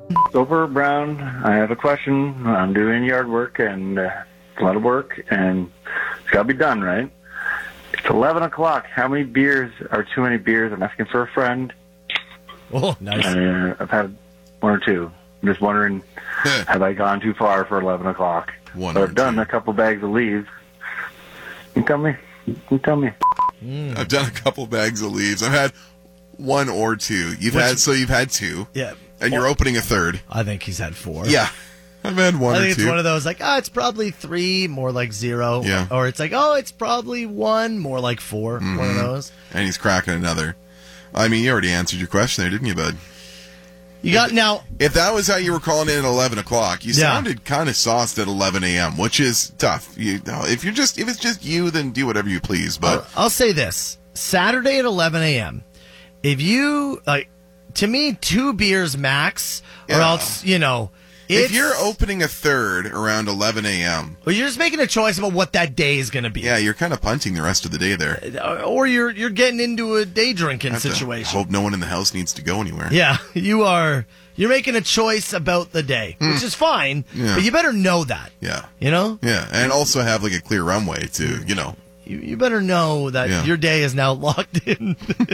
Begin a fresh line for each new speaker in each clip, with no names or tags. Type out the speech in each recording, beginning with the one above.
Soper Brown, I have a question. I'm doing yard work, and it's a lot of work, and it's got to be done, right? It's 11 o'clock. How many beers are too many beers? I'm asking for a friend.
Oh, nice.
I've had one or two. I'm just wondering, have I gone too far for 11 o'clock? But I've done a couple bags of leaves. You tell me.
I've done a couple bags of leaves. I've had one or two. You've had two.
Yeah.
And you're opening a third.
I think he's had 4.
Yeah. I've had one or two.
I think it's one of those like, it's probably 3, more like 0.
Yeah.
Or it's like, it's probably 1, more like 4.
Mm-hmm.
One of those.
And he's cracking another. I mean, you already answered your question there, didn't you, bud?
You got now.
If that was how you were calling in at 11 o'clock, you sounded kind of sauced at 11 a.m., which is tough. If it's just you, then do whatever you please. But
I'll say this: Saturday at 11 a.m. If you to me, 2 beers max, or else if
you're opening a third around 11 a.m.
Well, you're just making a choice about what that day is going to be.
Yeah, you're kind of punting the rest of the day there.
Or you're getting into a day drinking situation.
Hope no one in the house needs to go anywhere.
Yeah, you're making a choice about the day, which is fine, but you better know that.
Yeah.
Yeah,
and also have a clear runway to,
You better know that your day is now locked in.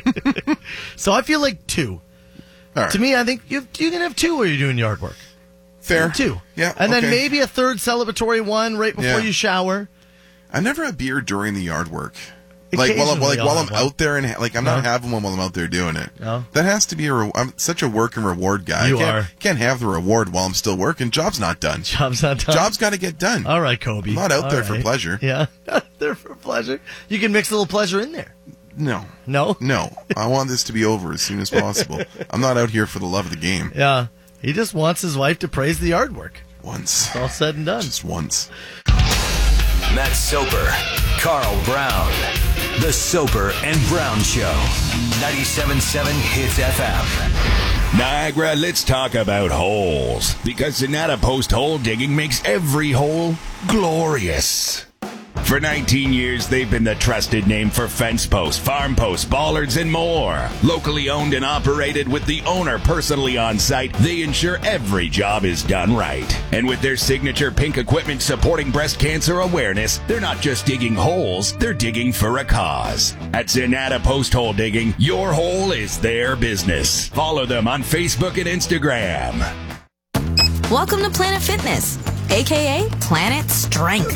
So I feel like 2.
All right.
To me, I think you can have 2 while you're doing yard work.
Fair.
2.
Yeah.
And then maybe a third celebratory one right before you shower.
I never have beer during the yard work.
Occasionally
While I'm out there and I'm not having one while I'm out there doing it.
No.
That has to be I'm such a work and reward guy.
You
can't have the reward while I'm still working. Job's not done.
Job's got
to get done.
All right, Kobe.
I'm not out there for pleasure.
Yeah, not there for pleasure. You can mix a little pleasure in there.
No.
No?
No. I want this to be over as soon as possible. I'm not out here for the love of the game.
Yeah. He just wants his wife to praise the yard work.
Once.
It's all said and done.
Just once.
Matt Soper, Carl Brown. The Soper and Brown Show. 97.7 Hits FM.
Niagara, let's talk about holes. Because Sonata Post hole digging makes every hole glorious. For 19 years, they've been the trusted name for fence posts, farm posts, bollards, and more. Locally owned and operated with the owner personally on site, they ensure every job is done right. And with their signature pink equipment supporting breast cancer awareness, they're not just digging holes, they're digging for a cause. At Sonata Post Hole Digging, your hole is their business. Follow them on Facebook and Instagram.
Welcome to Planet Fitness, a.k.a. Planet Strength.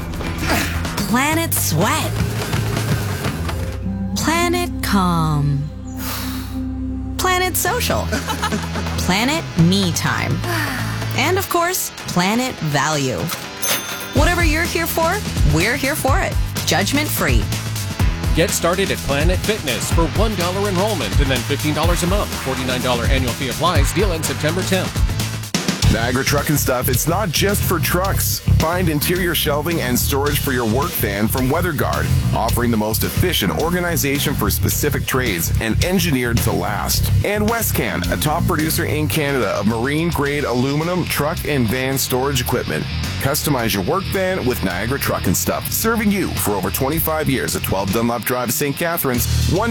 Planet Sweat. Planet Calm. Planet Social. Planet Me Time. And of course, Planet Value. Whatever you're here for, we're here for it. Judgment free.
Get started at Planet Fitness for $1 enrollment and then $15 a month. $49 annual fee applies. Deal ends September 10th.
Niagara Trucking Stuff, it's not just for trucks. Find interior shelving and storage for your work van from WeatherGuard, offering the most efficient organization for specific trades and engineered to last. And Westcan, a top producer in Canada of marine-grade aluminum truck and van storage equipment. Customize your work van with Niagara Trucking Stuff, serving you for over 25 years at 12 Dunlop Drive, St. Catharines,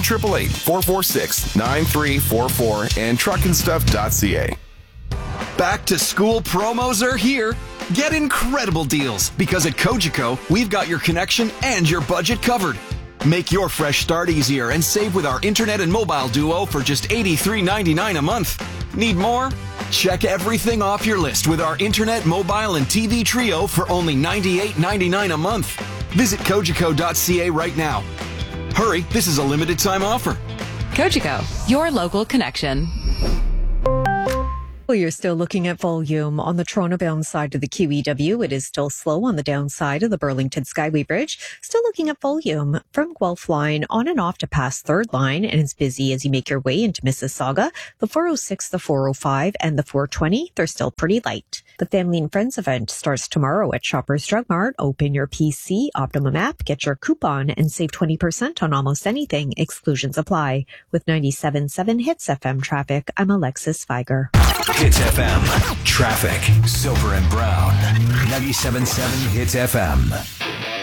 1-888-446-9344 and truckandstuff.ca.
Back to school promos are here. Get incredible deals because at Cogeco, we've got your connection and your budget covered. Make your fresh start easier and save with our internet and mobile duo for just $83.99 a month. Need more? Check everything off your list with our internet, mobile, and TV trio for only $98.99 a month. Visit Cogeco.ca right now. Hurry, this is a limited time offer.
Cogeco, your local connection.
Well, you're still looking at volume on the Toronto-bound side of the QEW. It is still slow on the downside of the Burlington Skyway Bridge. Still looking at volume from Guelph Line on and off to past Third Line, and it's busy as you make your way into Mississauga. The 406, the 405, and the 420, they're still pretty light. The Family and Friends event starts tomorrow at Shoppers Drug Mart. Open your PC Optimum app, get your coupon, and save 20% on almost anything. Exclusions apply. With 97.7 Hits FM traffic, I'm Alexis Feiger.
Hits FM. Traffic. Soper and Brown. 97.7 Hits FM.